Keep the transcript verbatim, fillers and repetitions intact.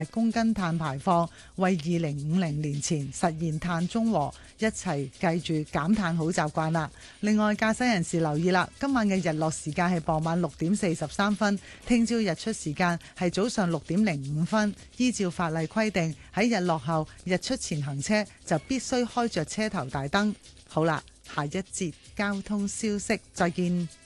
公斤碳排放，為二零五零年前實現碳中和，一齊記住減碳好習慣啦。另外，駕駛人士留意啦，今晚嘅日落時間係傍晚六點四十三分，聽朝日出時間係早上六點零五分。依照法例規定，喺日落後、日出前行車就必須開着車頭大燈。好啦，下一節交通消息，再見。